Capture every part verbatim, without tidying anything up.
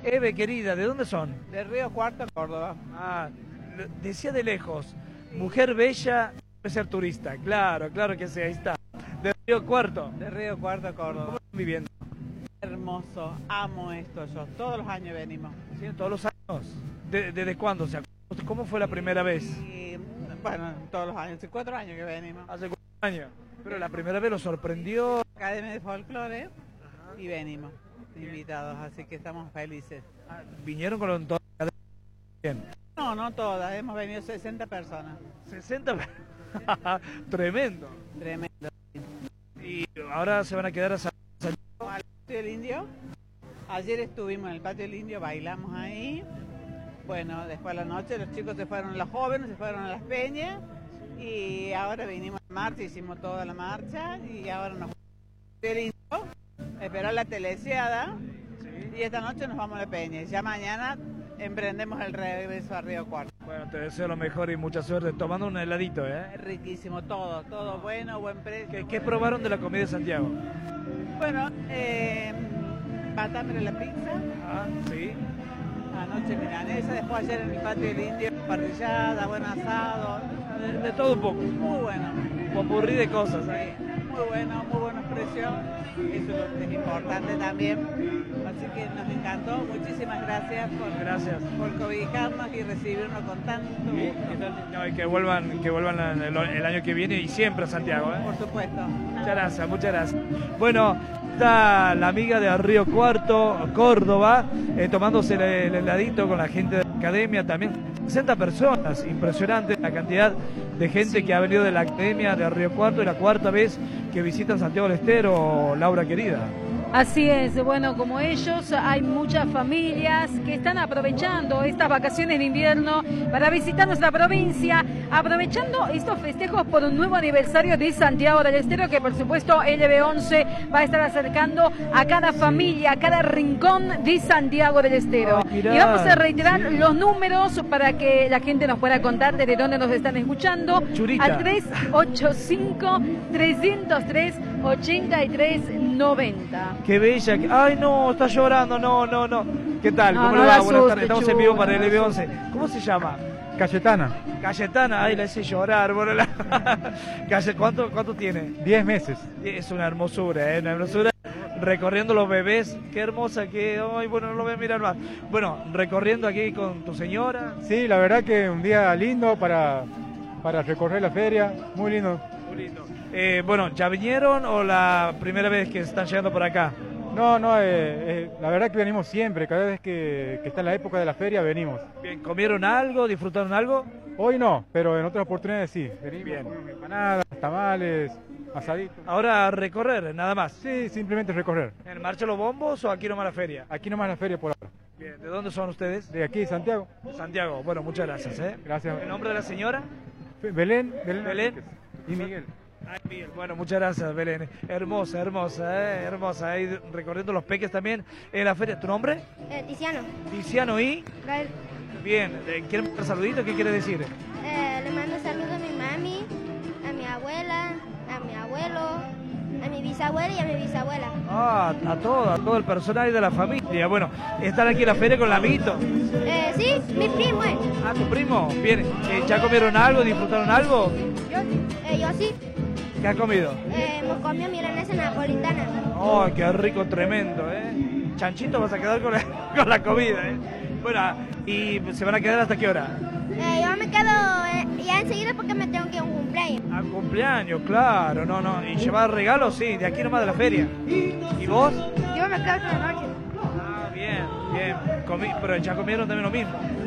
Eve, querida, ¿de dónde son? De Río Cuarto, Córdoba. Ah, decía de lejos, mujer bella, debe ser turista. Claro, claro que sí, ahí está. De Río Cuarto. De Río Cuarto, Córdoba. ¿Cómo están viviendo? Hermoso, amo esto yo. Todos los años venimos. ¿Sí? ¿Todos los años? ¿De- ¿Desde cuándo? O sea, ¿cómo fue la primera vez? Y, bueno, todos los años, hace cuatro años que venimos. Hace cuatro años. Pero la primera vez lo sorprendió. Academia de Folclore y venimos invitados, así que estamos felices. Ah, vinieron con todo. Bien. No, no todas, hemos venido sesenta personas. sesenta. Tremendo. Tremendo. Y ahora se van a quedar a San... Al patio del Indio. Ayer estuvimos en el patio del Indio, bailamos ahí. Bueno, después de la noche los chicos se fueron, los jóvenes se fueron a las peñas. Y ahora vinimos a marcha, hicimos toda la marcha. Y ahora nos del Indio, esperar la telesiada. Y esta noche nos vamos a la peña. Y ya mañana emprendemos el regreso a Río Cuarto. Bueno, te deseo lo mejor y mucha suerte. Tomando un heladito, ¿eh? Es riquísimo todo, todo bueno, buen precio. ¿Qué, qué probaron de la comida de Santiago? Bueno, eh, batambre la pizza, Ah, sí. anoche milanesa, después ayer en el patio del Indio, parrillada, buen asado, De, de todo un poco. muy bueno, Popurrí de cosas, ¿eh? sí, muy bueno, muy buenos precios, eso es lo que es importante también, así que nos encantó, muchísimas gracias por, Gracias. por cobijarnos y recibirnos con tanto gusto, No, y que vuelvan, que vuelvan el, el año que viene y siempre a Santiago, ¿eh? por supuesto. Muchas gracias, muchas gracias. Bueno, está la amiga de Río Cuarto, Córdoba, eh, tomándose el, el heladito con la gente de la academia también. sesenta personas, impresionante la cantidad de gente Sí. que ha venido de la academia de Río Cuarto y la cuarta vez que visitan Santiago del Estero, Laura querida. Así es, bueno, como ellos, hay muchas familias que están aprovechando estas vacaciones de invierno para visitar nuestra provincia, aprovechando estos festejos por un nuevo aniversario de Santiago del Estero, que por supuesto L B once va a estar acercando a cada familia, a cada rincón de Santiago del Estero. Ah, mirá, y vamos a reiterar sí. los números para que la gente nos pueda contar desde dónde nos están escuchando. Churita. Al tres ocho cinco, tres cero tres, ocho tres nueve cero. Qué bella. que- Ay, no, está llorando. No, no, no. ¿Qué tal? No, ¿Cómo no le la va? Buenas asustes, tardes. Estamos en Chu, vivo para no el la L B once. ¿Cómo se llama? Cayetana, Cayetana. Ay, la hice llorar. Bueno, la... Calle- ¿Cuánto, ¿Cuánto tiene? diez meses. Es una hermosura, ¿eh? Una hermosura. Recorriendo los bebés. Qué hermosa que... Ay, bueno, no lo voy a mirar más. Bueno, recorriendo aquí con tu señora. Sí, la verdad que un día lindo para, para recorrer la feria, muy lindo. Muy lindo. Eh, bueno, ¿ya vinieron o la primera vez que están llegando por acá? No, no, eh, eh, la verdad que venimos siempre, cada vez que, que está en la época de la feria venimos. Bien, ¿comieron algo? ¿Disfrutaron algo? Hoy no, pero en otras oportunidades sí. Venimos Bien. con empanadas, tamales, asaditos. Ahora a recorrer, nada más. Sí, simplemente recorrer. ¿En marcha los bombos o aquí nomás la feria? Aquí nomás la feria por ahora. Bien, ¿de dónde son ustedes? De aquí, Santiago. Santiago. Bueno, muchas gracias, ¿eh? Gracias. ¿El nombre de la señora? Belén, Belén, Belén. Enríquez y Miguel. Ay, Miguel. Bueno, muchas gracias, Belén. Hermosa, hermosa, ¿eh? Hermosa. Ahí recorriendo los peques también en la feria. ¿Tu nombre? Eh, Tiziano, Tiziano y... Gael, Bien, eh, ¿quieren mandar saluditos? ¿Qué quiere decir? eh, le mando saludos a mi mami, a mi abuela, a mi abuelo, a mi bisabuela y a mi bisabuela. Ah, a todo, a todo el personal de la familia. Bueno, están aquí en la feria con el amiguito. Eh, sí, mi primo es. Ah, tu primo. Bien, eh, ¿ya comieron algo? ¿Disfrutaron algo? Yo, eh, yo sí, ¿Qué has comido? eh, me comió milanesa napolitana. Oh, qué rico, tremendo, ¿eh? Chanchito vas a quedar con la, con la comida, ¿eh? Bueno, ¿y se van a quedar hasta qué hora? Eh, yo me quedo eh, ya enseguida porque me tengo que ir a un cumpleaños. A cumpleaños, claro, no, no. ¿Y llevar regalos? Sí, de aquí nomás de la feria. ¿Y vos? Yo me quedo hasta la noche. Ah, bien, bien. Comí, pero ya comieron también lo mismo.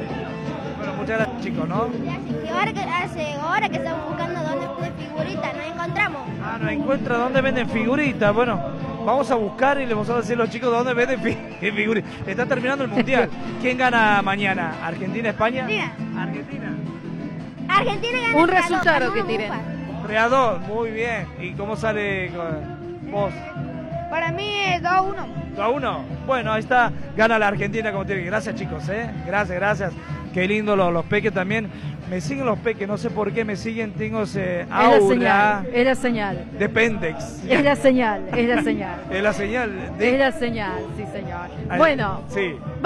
Bueno, muchas gracias, chicos, ¿no? Y ahora que hace hora que estamos buscando dónde venden figuritas, no encontramos. Ah, no encuentra dónde venden figuritas. Bueno, vamos a buscar y le vamos a decir a los chicos dónde venden fi- figuritas. Está terminando el mundial. ¿Quién gana mañana? ¿Argentina, España? Argentina. Argentina. Argentina gana Un tres a dos, resultado ganó que a tiren. Búfalo. tres a dos, muy bien. ¿Y cómo sale con vos? Para mí es dos a uno. dos a uno. Bueno, ahí está. Gana la Argentina como tiene que. Gracias, chicos, ¿eh? Gracias, gracias. Qué lindo los, los peques también. Me siguen los peques, no sé por qué me siguen. Tengo ese Es la aura señal, es la señal. de Pendex. Es la señal, es la señal. Es la señal Es de... la señal, sí señor. Ay, Bueno, Sí.